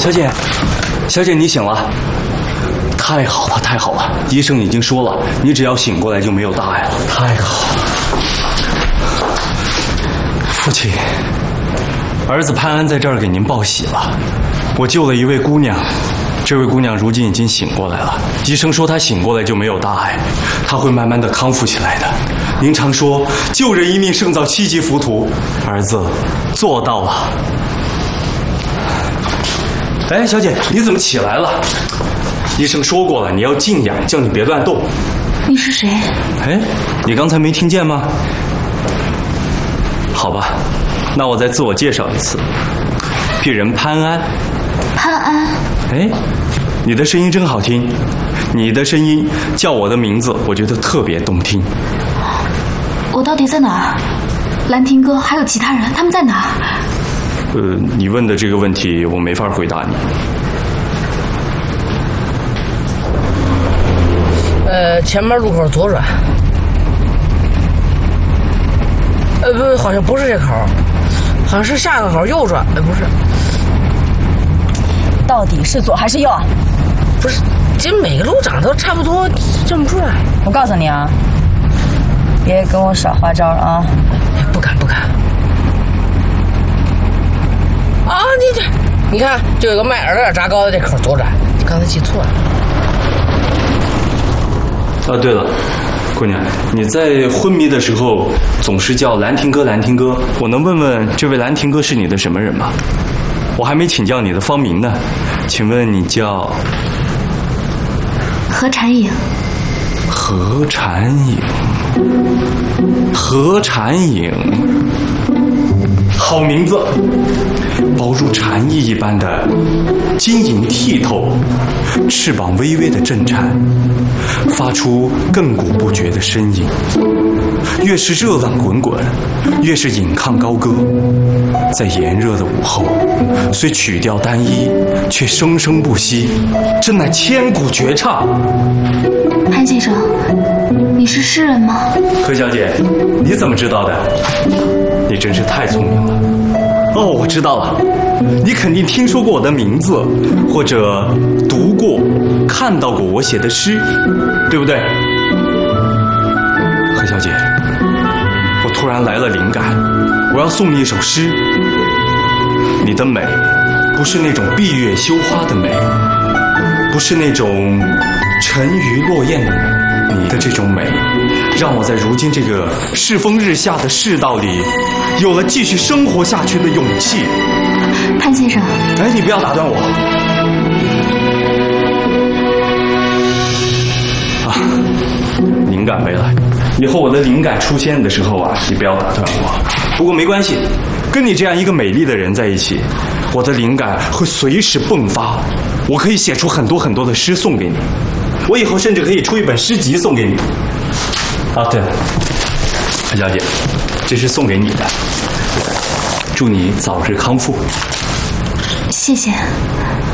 小姐，小姐，你醒了。太好了，太好了！医生已经说了，你只要醒过来就没有大碍了。太好了，父亲，儿子潘安在这儿给您报喜了。我救了一位姑娘，这位姑娘如今已经醒过来了。医生说她醒过来就没有大碍，她会慢慢的康复起来的。您常说救人一命胜造7级浮屠，儿子做到了。哎，小姐，你怎么起来了？医生说过了，你要静养，叫你别乱动。 你是谁？ 哎，你刚才没听见吗？好吧，那我再自我介绍一次，鄙人潘安。 潘安。 哎，你的声音真好听，你的声音叫我的名字，我觉得特别动听。 我到底在哪儿？兰亭哥还有其他人，他们在哪儿？ 你问的这个问题我没法回答你。 前面路口左转。不，好像不是这口，好像是下个口右转。不是。 到底是左还是右啊？ 不是，这每个路长得都差不多，认不出来。 我告诉你啊，别跟我耍花招了啊！ 不敢。啊，你看，就有个卖饵料炸糕的这口左转，刚才记错了。 啊，对了，姑娘，你在昏迷的时候总是叫兰亭哥，兰亭哥。我能问问这位兰亭哥是你的什么人吗？我还没请教你的芳名呢，请问你叫？ 何禅影。 何禅影，何禅影，好名字，薄如蝉翼一般的晶莹剔透，翅膀微微的震颤，发出亘古不绝的呻吟。越是热浪滚滚，越是引吭高歌。在炎热的午后，虽曲调单一，却生生不息，真乃千古绝唱。 潘先生，你是诗人吗？ 何小姐，你怎么知道的？你真是太聪明了。哦，我知道了，你肯定听说过我的名字，或者读过、看到过我写的诗，对不对？何小姐，我突然来了灵感，我要送你一首诗。你的美，不是那种闭月羞花的美，不是那种沉鱼落雁的美，你的这种美，让我在如今这个世风日下的世道里，有了继续生活下去的勇气。 潘先生， 哎，你不要打断我。啊，灵感没来，以后我的灵感出现的时候啊，你不要打断我。不过没关系，跟你这样一个美丽的人在一起，我的灵感会随时迸发，我可以写出很多很多的诗送给你。我以后甚至可以出一本诗集送给你。啊，对了，何小姐，这是送给你的，祝你早日康复。 谢谢。